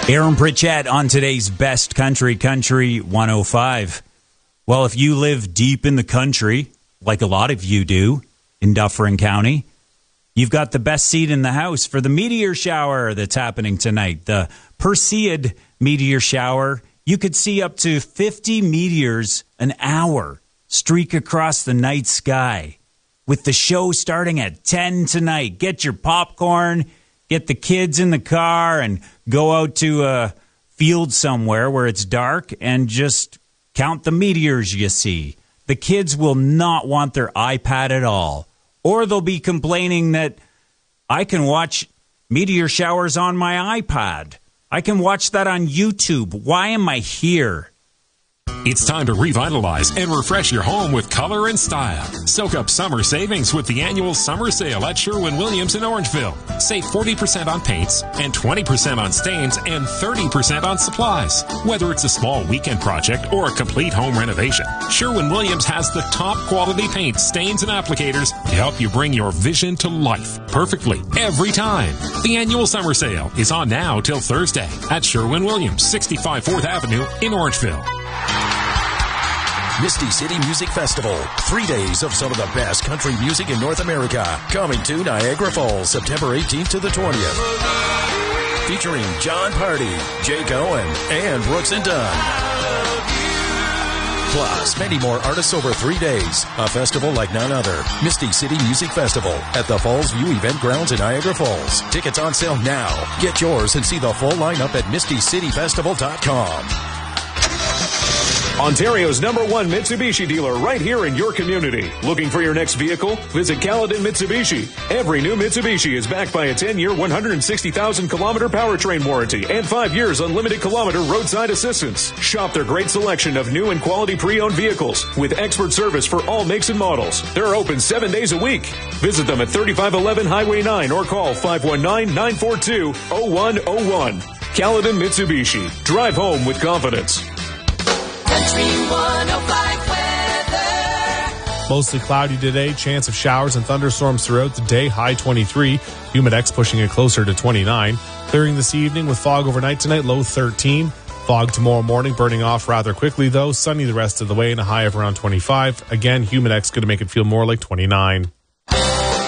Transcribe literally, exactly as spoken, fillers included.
Aaron Pritchett on today's Best Country, Country one oh five. Well, if you live deep in the country, like a lot of you do in Dufferin County, you've got the best seat in the house for the meteor shower that's happening tonight. The Perseid meteor shower. You could see up to fifty meteors an hour streak across the night sky. With the show starting at ten tonight. Get your popcorn, get the kids in the car, and go out to a field somewhere where it's dark and just count the meteors you see. The kids will not want their iPad at all. Or they'll be complaining that I can watch meteor showers on my iPad. I can watch that on YouTube. Why am I here? It's time to revitalize and refresh your home with color and style. Soak up summer savings with the annual summer sale at Sherwin-Williams in Orangeville. Save forty percent on paints and twenty percent on stains and thirty percent on supplies. Whether it's a small weekend project or a complete home renovation, Sherwin-Williams has the top quality paints, stains, and applicators to help you bring your vision to life perfectly every time. The annual summer sale is on now till Thursday at Sherwin-Williams, sixty-five fourth Avenue in Orangeville. Misty City Music Festival. Three days of some of the best country music in North America. Coming to Niagara Falls, September eighteenth to the twentieth. Featuring John Party, Jay Cohen, and Brooks and Dunn. Plus, many more artists over three days. A festival like none other. Misty City Music Festival at the Falls View Event Grounds in Niagara Falls. Tickets on sale now. Get yours and see the full lineup at misty city festival dot com. Ontario's number one Mitsubishi dealer right here in your community. Looking for your next vehicle? Visit Caledon Mitsubishi. Every new Mitsubishi is backed by a ten-year, one hundred sixty thousand kilometer powertrain warranty and five years unlimited kilometer roadside assistance. Shop their great selection of new and quality pre-owned vehicles with expert service for all makes and models. They're open seven days a week. Visit them at thirty-five eleven Highway nine or call five one nine, nine four two, zero one zero one. Caledon Mitsubishi. Drive home with confidence. Country one oh five weather. Mostly cloudy today. Chance of showers and thunderstorms throughout the day. High twenty-three. Humidex pushing it closer to twenty-nine. Clearing this evening with fog overnight tonight. Low thirteen. Fog tomorrow morning, burning off rather quickly though. Sunny the rest of the way and a high of around twenty-five. Again, Humidex going to make it feel more like twenty-nine.